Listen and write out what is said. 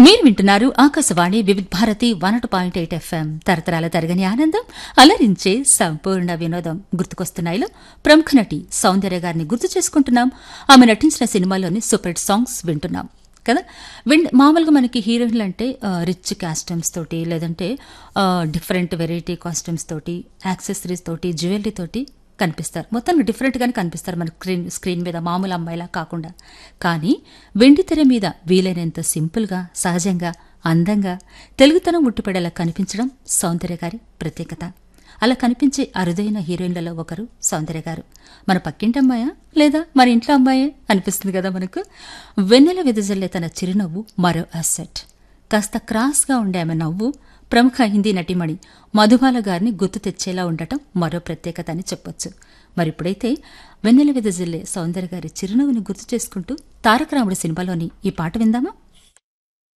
మీరు వింటున్నారు ఆకాశవాణి వివిధ భారతి 101.8 FM తరతరాల తరగని ఆనందం అలరించే సంపూర్ణ వినోదం. గుర్తుకొస్తున్నాయిలో ప్రముఖ నటి సౌందర్య గారిని గుర్తు చేసుకుంటున్నాం. ఆమె నటించిన సినిమాలోని సూపర్ హిట్ సాంగ్స్ వింటున్నాం కదా. మామూలుగా మనకి హీరోయిన్లు అంటే రిచ్ కాస్ట్యూమ్స్ తోటి, లేదంటే డిఫరెంట్ వెరైటీ కాస్ట్యూమ్స్ తోటి, యాక్సెసరీస్ తోటి, జ్యువెలరీ తోటి కనిపిస్తారు. మొత్తానికి డిఫరెంట్గానే కనిపిస్తారు మన స్క్రీన్ మీద, మామూలు అమ్మాయిలా కాకుండా. కానీ వెండితెర మీద వీలైనంత సింపుల్గా, సహజంగా, అందంగా, తెలుగుతనం ఉట్టిపడేలా కనిపించడం సౌందర్య గారి ప్రత్యేకత. అలా కనిపించే అరుదైన హీరోయిన్లలో ఒకరు సౌందర్య గారు. మన పక్కింటి అమ్మాయా లేదా మన ఇంట్లో అమ్మాయే అనిపిస్తుంది కదా మనకు. వెన్నెల వెదజల్లే తన చిరునవ్వు మరో అసెట్. కాస్త క్రాస్గా ఉండే ఆమె నవ్వు ప్రముఖ హిందీ నటిమణి మధుబాల గారిని గుర్తు తెచ్చేలా ఉండటం మరో ప్రత్యేకత అని చెప్పొచ్చు. మరిప్పుడైతే వెన్నెల వెదజల్లే సౌందర్య గారి చిరునవ్వుని గుర్తు చేసుకుంటూ తారక రాముడు సినిమాలోని ఈ పాట విందామా?